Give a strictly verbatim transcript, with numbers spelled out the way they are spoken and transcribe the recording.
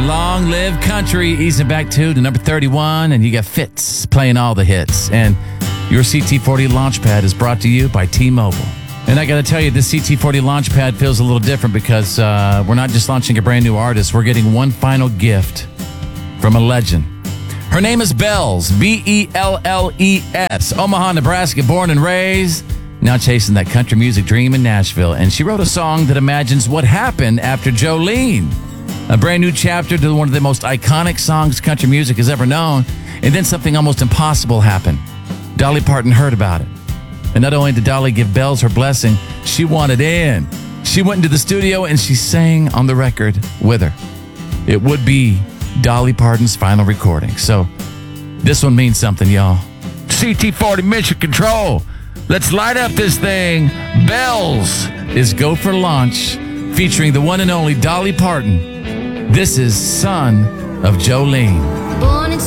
Long Live Country, easing back to to number thirty-one, and you got Fitz playing all the hits. And your C T forty Launchpad is brought to you by T-Mobile. And I got to tell you, this C T forty Launchpad feels a little different because uh, we're not just launching a brand new artist, we're getting one final gift from a legend. Her name is Bells, B E L L E S, Omaha, Nebraska, born and raised, now chasing that country music dream in Nashville. And she wrote a song that imagines what happened after Jolene, a brand new chapter to one of the most iconic songs country music has ever known. And then something almost impossible happened. Dolly Parton heard about it. And not only did Dolly give Bells her blessing, she wanted in. She went into the studio and she sang on the record with her. It would be Dolly Parton's final recording. So this one means something, y'all. C T forty Mission Control. Let's light up this thing. Bells is Go for Launch, featuring the one and only Dolly Parton. This is Son of Jolene. Born in